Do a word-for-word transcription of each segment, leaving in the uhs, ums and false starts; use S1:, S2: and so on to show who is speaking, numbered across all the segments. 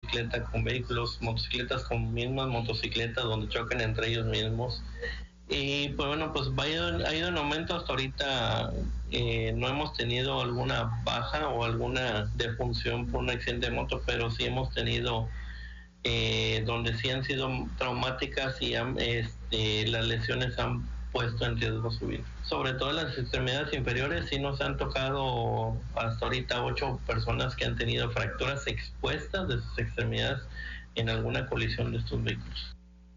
S1: motocicleta con vehículos, motocicletas con mismas motocicletas donde chocan entre ellos mismos. Y pues bueno, pues ha ido, ha ido en aumento hasta ahorita. Eh, no hemos tenido alguna baja o alguna defunción por un accidente de moto, pero sí hemos tenido eh, donde sí han sido traumáticas y han, este, las lesiones han puesto en riesgo su vida. Sobre todo las extremidades inferiores, sí nos han tocado hasta ahorita ocho personas que han tenido fracturas expuestas de sus extremidades en alguna colisión de estos vehículos.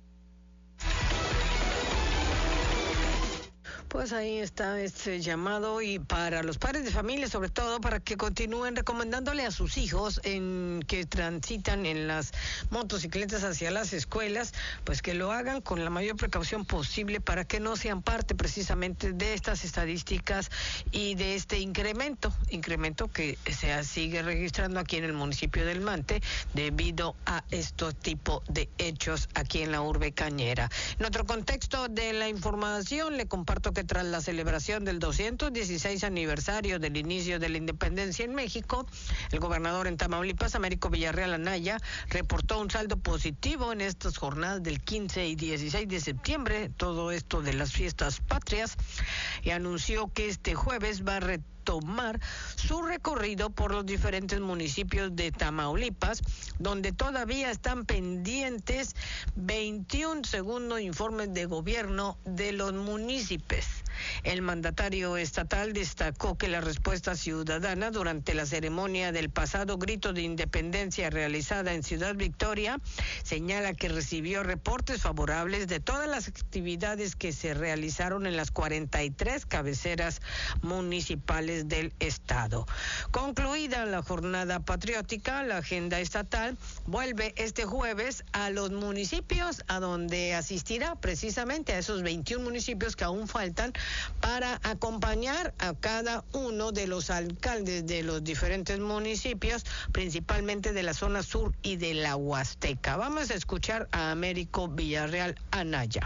S2: Pues ahí está este llamado, y para los padres de familia, sobre todo, para que continúen recomendándole a sus hijos en que transitan en las motocicletas hacia las escuelas, pues que lo hagan con la mayor precaución posible para que no sean parte precisamente de estas estadísticas y de este incremento, incremento que se sigue registrando aquí en el municipio del Mante debido a este tipo de hechos aquí en la urbe cañera. En otro contexto de la información, le comparto que tras la celebración del doscientos dieciséis aniversario del inicio de la independencia en México, el gobernador en Tamaulipas, Américo Villarreal Anaya, reportó un saldo positivo en estas jornadas del quince y dieciséis de septiembre, todo esto de las fiestas patrias, y anunció que este jueves va a retomar tomar su recorrido por los diferentes municipios de Tamaulipas, donde todavía están pendientes veintiún segundos informes de gobierno de los municipios. El mandatario estatal destacó que la respuesta ciudadana durante la ceremonia del pasado grito de independencia realizada en Ciudad Victoria señala que recibió reportes favorables de todas las actividades que se realizaron en las cuarenta y tres cabeceras municipales del estado. Concluida la jornada patriótica, la agenda estatal vuelve este jueves a los municipios, a donde asistirá precisamente a esos veintiún municipios que aún faltan para acompañar a cada uno de los alcaldes de los diferentes municipios, principalmente de la zona sur y de la Huasteca. Vamos a escuchar a Américo Villarreal Anaya.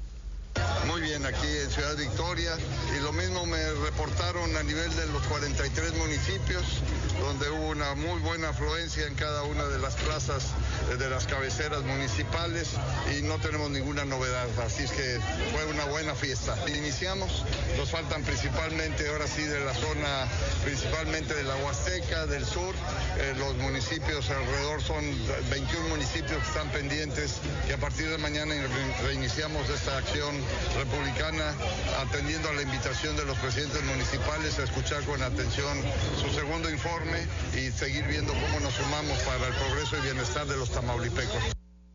S3: Muy bien, aquí en Ciudad Victoria, y lo mismo me reportaron a nivel de los cuarenta y tres municipios, donde hubo una muy buena afluencia en cada una de las plazas de las cabeceras municipales y no tenemos ninguna novedad, así es que fue una buena fiesta. Iniciamos, nos faltan principalmente, ahora sí, de la zona, principalmente de la Huasteca, del sur, eh, los municipios alrededor son veintiún municipios que están pendientes, y a partir de mañana reiniciamos esta acción republicana, atendiendo a la invitación de los presidentes municipales a escuchar con atención su segundo informe y seguir viendo cómo nos sumamos para el progreso y bienestar de los tamaulipecos.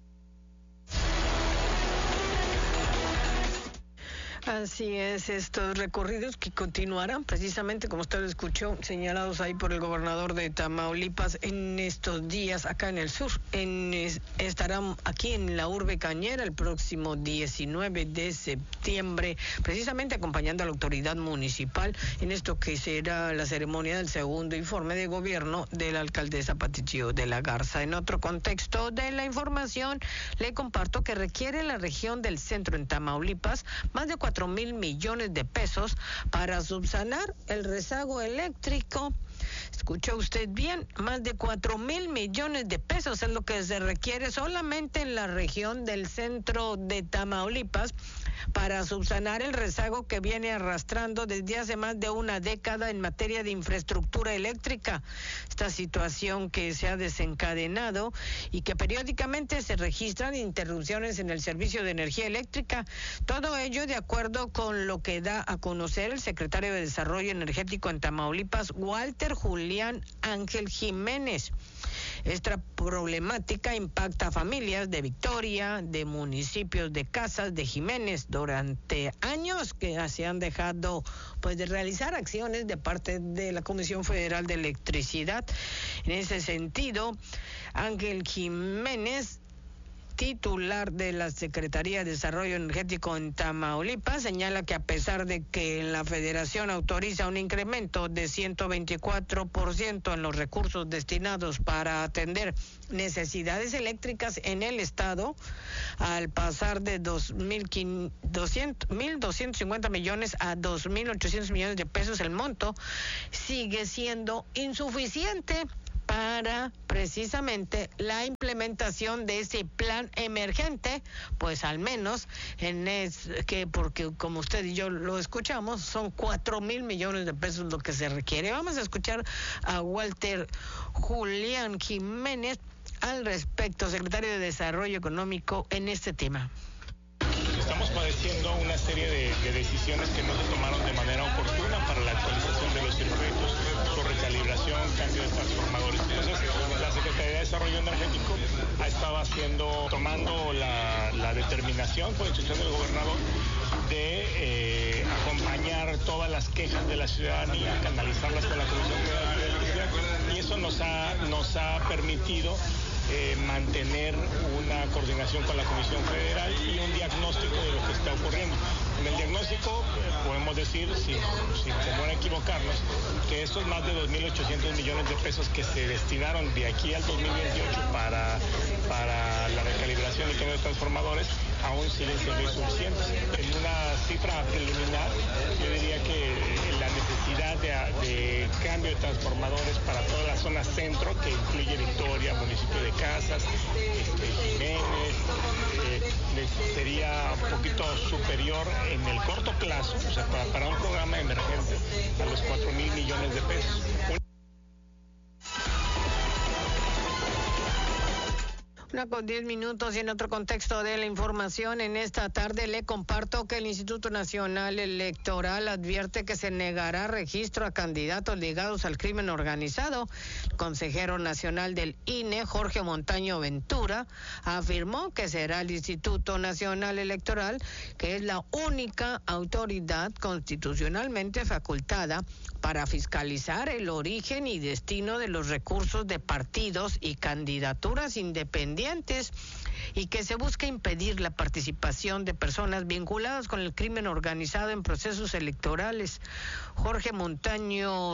S2: Así es, estos recorridos que continuarán precisamente, como usted lo escuchó, señalados ahí por el gobernador de Tamaulipas en estos días acá en el sur. En, es, estarán aquí en la urbe cañera el próximo diecinueve de septiembre, precisamente acompañando a la autoridad municipal en esto que será la ceremonia del segundo informe de gobierno de la alcaldesa Patricio de la Garza. En otro contexto de la información, le comparto que requiere la región del centro en Tamaulipas más de cuatro mil millones de pesos para subsanar el rezago eléctrico. Escuchó usted bien, más de cuatro mil millones de pesos es lo que se requiere solamente en la región del centro de Tamaulipas para subsanar el rezago que viene arrastrando desde hace más de una década en materia de infraestructura eléctrica. Esta situación que se ha desencadenado y que periódicamente se registran interrupciones en el servicio de energía eléctrica. Todo ello de acuerdo con lo que da a conocer el secretario de Desarrollo Energético en Tamaulipas, Walter Julián Ángel Jiménez. Esta problemática impacta a familias de Victoria, de municipios de Casas, de Jiménez, durante años que se han dejado pues de realizar acciones de parte de la Comisión Federal de Electricidad. En ese sentido, Ángel Jiménez, titular de la Secretaría de Desarrollo Energético en Tamaulipas, señala que a pesar de que la Federación autoriza un incremento de ciento veinticuatro por ciento en los recursos destinados para atender necesidades eléctricas en el estado, al pasar de dos mil doscientos cincuenta millones a dos mil ochocientos millones de pesos, el monto sigue siendo insuficiente para para precisamente la implementación de ese plan emergente, pues al menos en es que, porque como usted y yo lo escuchamos, son cuatro mil millones de pesos lo que se requiere. Vamos a escuchar a Walter Julián Jiménez al respecto, secretario de Desarrollo Económico, en este tema.
S4: Estamos padeciendo una serie de, de decisiones que no se tomaron de manera oportuna para la actualización de los circuitos, su recalibración, cambio de transformadores. Entonces, la Secretaría de Desarrollo Energético ha estado haciendo, tomando la, la determinación por instrucción del gobernador de eh, acompañar todas las quejas de la ciudadanía, canalizarlas con la Comisión Federal de Electricidad, y eso nos ha, nos ha permitido Eh, mantener una coordinación con la Comisión Federal y un diagnóstico de lo que está ocurriendo. En el diagnóstico eh, podemos decir, sin, sin temor a equivocarnos, que estos más de dos mil ochocientos millones de pesos que se destinaron de aquí al dos mil veintiocho para, para la recalibración y cambio de transformadores aún siguen siendo insuficientes. En una cifra preliminar, yo diría que la necesidad de, de cambio de transformadores para toda la zona centro, que incluye Victoria, municipio de Casas, este, Jiménez, eh, sería un poquito superior en el corto plazo, o sea, para, para un programa emergente, a los cuatro mil millones de pesos. Un
S2: Una con diez minutos y en otro contexto de la información, en esta tarde le comparto que el Instituto Nacional Electoral advierte que se negará registro a candidatos ligados al crimen organizado. El consejero nacional del I N E, Jorge Montaño Ventura, afirmó que será el Instituto Nacional Electoral, que es la única autoridad constitucionalmente facultada para fiscalizar el origen y destino de los recursos de partidos y candidaturas independientes, y que se busca impedir la participación de personas vinculadas con el crimen organizado en procesos electorales. Jorge Montaño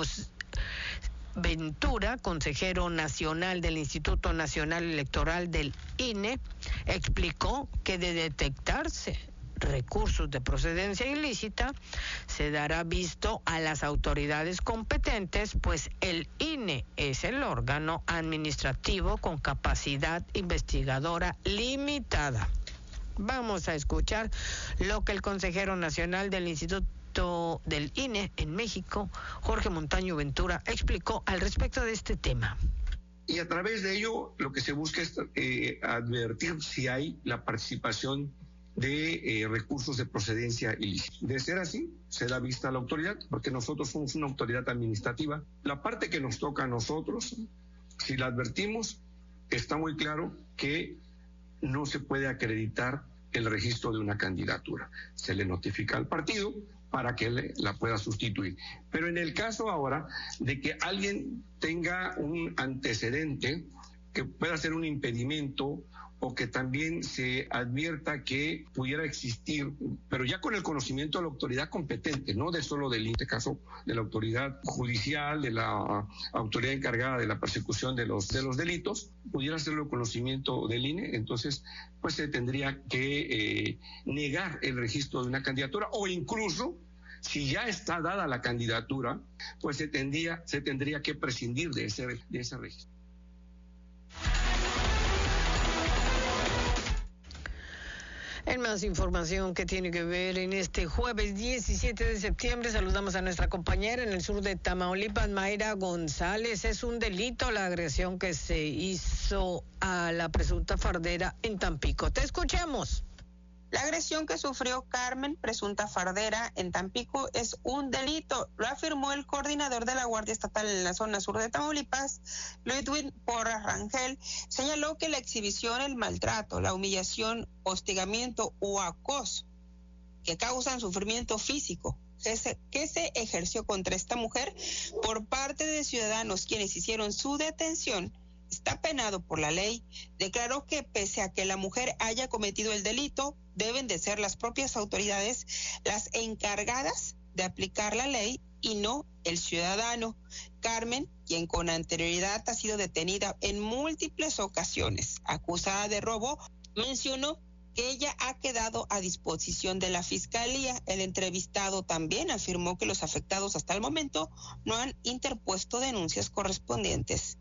S2: Ventura, consejero nacional del Instituto Nacional Electoral del I N E, explicó que de detectarse recursos de procedencia ilícita, se dará visto a las autoridades competentes, pues el I N E es el órgano administrativo con capacidad investigadora limitada. Vamos a escuchar lo que el consejero nacional del Instituto del I N E en México, Jorge Montaño Ventura, explicó al respecto de este tema.
S5: Y a través de ello lo que se busca es eh, advertir si hay la participación de eh, recursos de procedencia ilícita. De ser así, se da vista a la autoridad, porque nosotros somos una autoridad administrativa. La parte que nos toca a nosotros, si la advertimos, está muy claro que no se puede acreditar el registro de una candidatura. Se le notifica al partido para que le, la pueda sustituir. Pero en el caso ahora de que alguien tenga un antecedente que pueda ser un impedimento, o que también se advierta que pudiera existir, pero ya con el conocimiento de la autoridad competente, no de solo del, en este caso, de la autoridad judicial, de la autoridad encargada de la persecución de los, de los delitos, pudiera hacerlo conocimiento del I N E, entonces pues se tendría que eh, negar el registro de una candidatura, o incluso, si ya está dada la candidatura, pues se tendría, se tendría que prescindir de ese, de ese registro.
S2: En más información que tiene que ver en este jueves diecisiete de septiembre, saludamos a nuestra compañera en el sur de Tamaulipas, Mayra González. Es un delito la agresión que se hizo a la presunta fardera en Tampico. Te escuchamos.
S6: La agresión que sufrió Carmen, presunta fardera, en Tampico es un delito, lo afirmó el coordinador de la Guardia Estatal en la zona sur de Tamaulipas, Ludwig Porras Rangel. Señaló que la exhibición, el maltrato, la humillación, hostigamiento o acoso que causan sufrimiento físico que se, que se ejerció contra esta mujer por parte de ciudadanos quienes hicieron su detención está penado por la ley. Declaró que pese a que la mujer haya cometido el delito, deben de ser las propias autoridades las encargadas de aplicar la ley y no el ciudadano. Carmen, quien con anterioridad ha sido detenida en múltiples ocasiones, acusada de robo, mencionó que ella ha quedado a disposición de la Fiscalía. El entrevistado también afirmó que los afectados hasta el momento no han interpuesto denuncias correspondientes.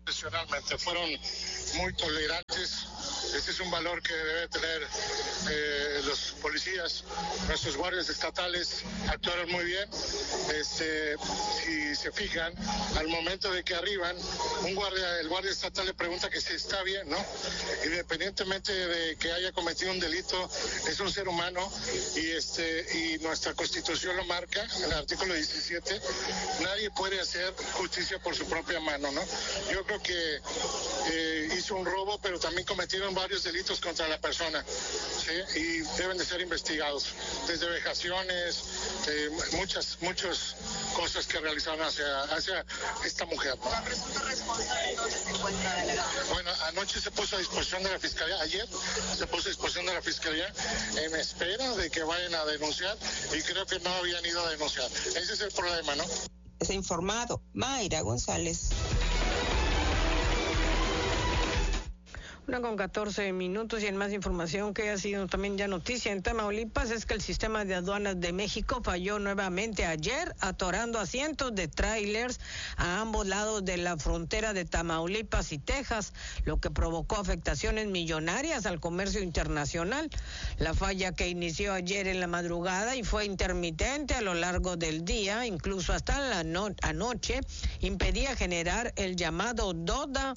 S7: Profesionalmente fueron muy tolerantes. Este es un valor que debe tener eh, los policías. Nuestros guardias estatales actuaron muy bien. Este, si se fijan, al momento de que arriban, un guardia, el guardia estatal le pregunta que si está bien, ¿no? Independientemente de que haya cometido un delito, es un ser humano y este y nuestra Constitución lo marca, en el artículo diecisiete, nadie puede hacer justicia por su propia mano, ¿no? Yo creo que eh, hizo un robo, pero también cometieron varios delitos contra la persona, ¿sí? Y deben de ser investigados, desde vejaciones, eh, muchas, muchas cosas que realizaron hacia, hacia esta mujer, ¿no?
S8: ¿La presunta responsable dónde se encuentra, delegado?
S7: Bueno, anoche se puso a disposición de la Fiscalía, ayer se puso a disposición de la Fiscalía en espera de que vayan a denunciar y creo que no habían ido a denunciar. Ese es el problema, ¿no?
S6: Es informado Mayra González.
S2: Una con catorce minutos y en más información que ha sido también ya noticia en Tamaulipas es que el sistema de aduanas de México falló nuevamente ayer, atorando a cientos de trailers a ambos lados de la frontera de Tamaulipas y Texas, lo que provocó afectaciones millonarias al comercio internacional. La falla que inició ayer en la madrugada y fue intermitente a lo largo del día, incluso hasta la no- anoche, impedía generar el llamado DODA,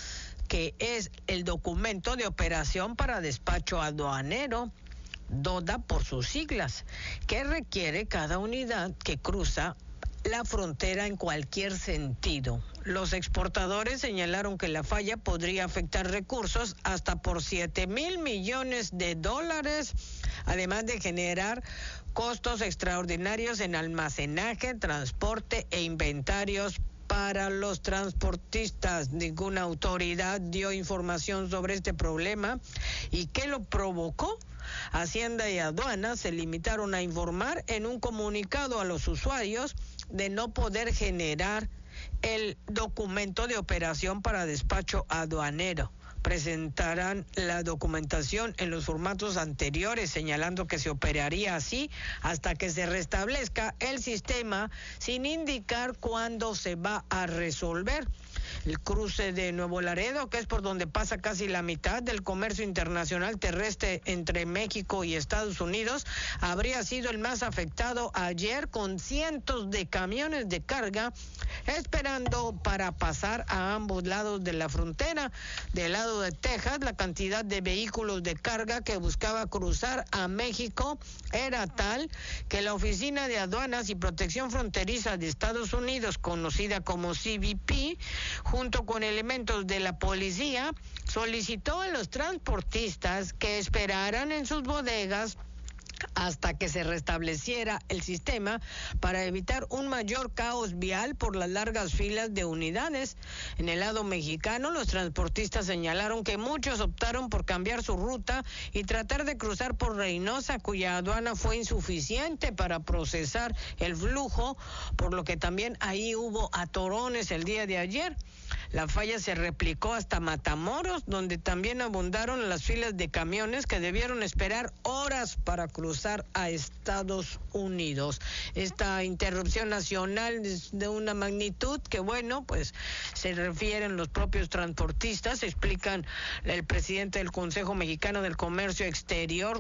S2: que es el documento de operación para despacho aduanero, DODA por sus siglas, que requiere cada unidad que cruza la frontera en cualquier sentido. Los exportadores señalaron que la falla podría afectar recursos hasta por siete mil millones de dólares, además de generar costos extraordinarios en almacenaje, transporte e inventarios para los transportistas. Ninguna autoridad dio información sobre este problema y qué lo provocó. Hacienda y Aduanas se limitaron a informar en un comunicado a los usuarios de no poder generar el documento de operación para despacho aduanero. Presentarán la documentación en los formatos anteriores, señalando que se operaría así hasta que se restablezca el sistema, sin indicar cuándo se va a resolver. El cruce de Nuevo Laredo, que es por donde pasa casi la mitad del comercio internacional terrestre entre México y Estados Unidos, habría sido el más afectado ayer, con cientos de camiones de carga esperando para pasar a ambos lados de la frontera. Del lado de Texas, la cantidad de vehículos de carga que buscaba cruzar a México era tal que la Oficina de Aduanas y Protección Fronteriza de Estados Unidos, conocida como C B P, junto con elementos de la policía, solicitó a los transportistas que esperaran en sus bodegas hasta que se restableciera el sistema para evitar un mayor caos vial por las largas filas de unidades. En el lado mexicano, los transportistas señalaron que muchos optaron por cambiar su ruta y tratar de cruzar por Reynosa, cuya aduana fue insuficiente para procesar el flujo, por lo que también ahí hubo atorones el día de ayer. La falla se replicó hasta Matamoros, donde también abundaron las filas de camiones que debieron esperar horas para cruzar a Estados Unidos. Esta interrupción nacional es de una magnitud que, bueno, pues se refieren los propios transportistas, explican el presidente del Consejo Mexicano del Comercio Exterior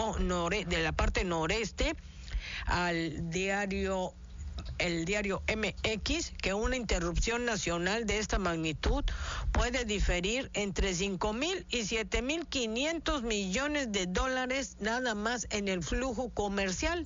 S2: de la parte noreste al diario el diario M X, que una interrupción nacional de esta magnitud puede diferir entre cinco mil y siete mil quinientos millones de dólares nada más en el flujo comercial.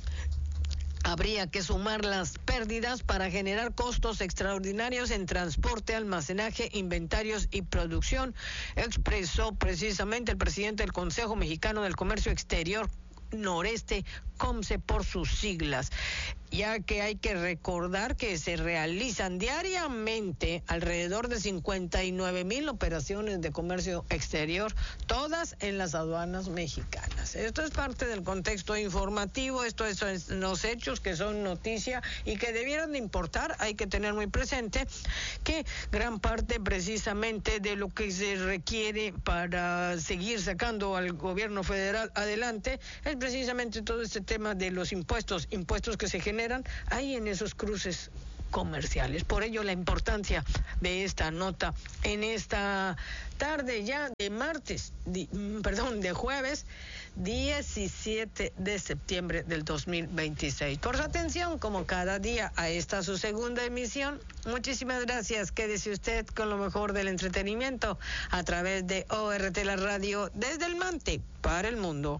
S2: Habría que sumar las pérdidas para generar costos extraordinarios en transporte, almacenaje, inventarios y producción, expresó precisamente el presidente del Consejo Mexicano del Comercio Exterior Noreste, COMCE por sus siglas, ya que hay que recordar que se realizan diariamente alrededor de cincuenta y nueve mil operaciones de comercio exterior, todas en las aduanas mexicanas. Esto es parte del contexto informativo, esto es los hechos que son noticia y que debieran de importar. Hay que tener muy presente que gran parte precisamente de lo que se requiere para seguir sacando al gobierno federal adelante es precisamente todo este tema de los impuestos, impuestos que se generan ahí en esos cruces comerciales. Por ello la importancia de esta nota en esta tarde ya de martes, di, perdón, de jueves diecisiete de septiembre del dos mil veintiséis. Por su atención, como cada día, a esta su segunda emisión. Muchísimas gracias. Quédese usted con lo mejor del entretenimiento a través de O R T, la radio desde el Mante para el mundo.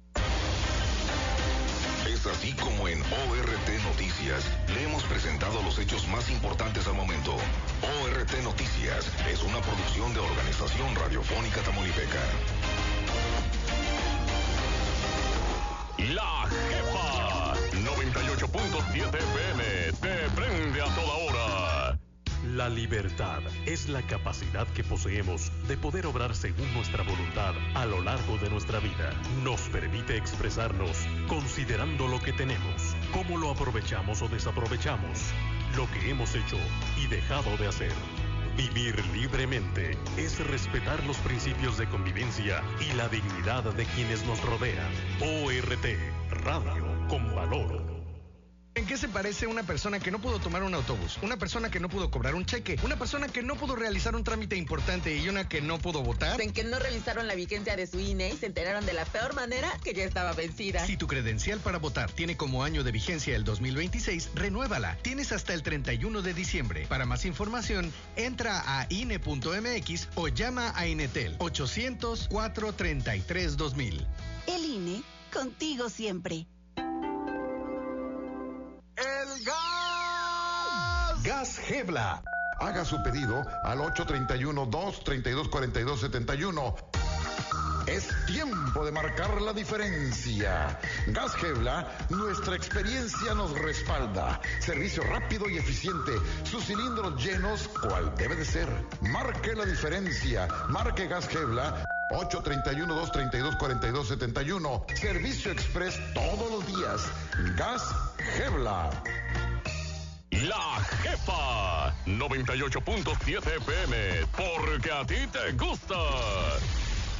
S9: Es así como en O R T Noticias le hemos presentado los hechos más importantes al momento. O R T Noticias es una producción de Organización Radiofónica Tamaulipeca.
S10: La Jefa noventa y ocho punto siete F M te prende a toda hora.
S11: La libertad es la capacidad que poseemos de poder obrar según nuestra voluntad a lo largo de nuestra vida. Nos permite expresarnos considerando lo que tenemos, cómo lo aprovechamos o desaprovechamos, lo que hemos hecho y dejado de hacer. Vivir libremente es respetar los principios de convivencia y la dignidad de quienes nos rodean. O R T, radio con valor.
S12: ¿En qué se parece una persona que no pudo tomar un autobús? Una persona que no pudo cobrar un cheque, una persona que no pudo realizar un trámite importante y una que no pudo votar.
S13: En que no revisaron la vigencia de su I N E y se enteraron de la peor manera que ya estaba vencida.
S12: Si tu credencial para votar tiene como año de vigencia el dos mil veintiséis, renuévala. Tienes hasta el treinta y uno de diciembre. Para más información, entra a I N E punto M X o llama a Inetel ochocientos, cuatrocientos treinta y tres, dos mil.
S14: El I N E, contigo siempre.
S15: ¡El gas!
S16: Gas Gebla. Haga su pedido al ocho tres uno, dos tres dos, cuatro dos siete uno. Es tiempo de marcar la diferencia. Gas Gebla, nuestra experiencia nos respalda. Servicio rápido y eficiente. Sus cilindros llenos, cual debe de ser. Marque la diferencia. Marque Gas Gebla. ocho tres uno, dos tres dos, cuatro dos siete uno. Servicio express todos los días. Gas Gebla.
S10: La Jefa noventa y ocho punto siete F M, porque a ti te gusta.